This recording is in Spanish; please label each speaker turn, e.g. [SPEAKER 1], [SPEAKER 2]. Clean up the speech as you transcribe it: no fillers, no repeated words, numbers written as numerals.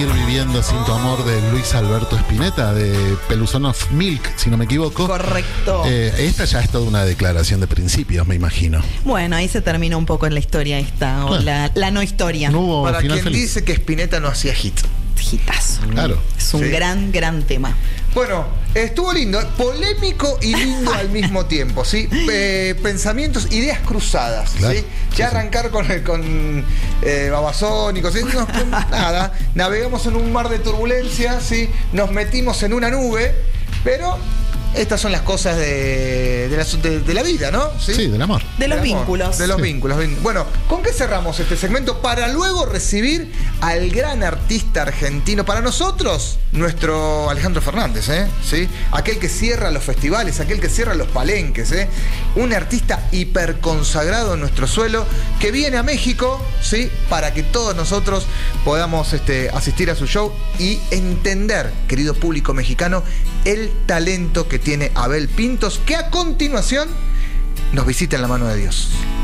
[SPEAKER 1] Viviendo sin tu amor, de Luis Alberto Spinetta, de Peluzón of Milk, si no me equivoco.
[SPEAKER 2] Correcto.
[SPEAKER 1] Esta ya es toda una declaración de principios, me imagino.
[SPEAKER 2] Bueno, ahí se termina un poco en la historia esta, o la no historia.
[SPEAKER 1] No hubo
[SPEAKER 3] Para
[SPEAKER 1] final
[SPEAKER 3] quien
[SPEAKER 1] feliz.
[SPEAKER 3] dice que Spinetta no hacía hit.
[SPEAKER 2] Hitazo.
[SPEAKER 1] Claro.
[SPEAKER 2] Es un
[SPEAKER 3] Sí.
[SPEAKER 2] gran tema.
[SPEAKER 3] Bueno, estuvo lindo, polémico y lindo al mismo tiempo, ¿sí? Pensamientos, ideas cruzadas,
[SPEAKER 1] Claro.
[SPEAKER 3] ¿sí? Ya
[SPEAKER 1] Sí, sí.
[SPEAKER 3] arrancar con Babasónicos, ¿sí? Nada, navegamos en un mar de turbulencia, ¿sí? Nos metimos en una nube, pero estas son las cosas de la vida, ¿no?
[SPEAKER 1] Sí, del amor.
[SPEAKER 2] De los
[SPEAKER 3] Del amor,
[SPEAKER 2] vínculos.
[SPEAKER 3] De los
[SPEAKER 1] Sí.
[SPEAKER 3] vínculos. Bueno, ¿con qué cerramos este segmento? Para luego recibir al gran artista argentino, para nosotros, nuestro Alejandro Fernández, ¿sí? Aquel que cierra los festivales, aquel que cierra los palenques, un artista hiperconsagrado en nuestro suelo, que viene a México, ¿sí? Para que todos nosotros podamos asistir a su show y entender, querido público mexicano, el talento que tiene Abel Pintos, que a continuación nos visita en la mano de Dios.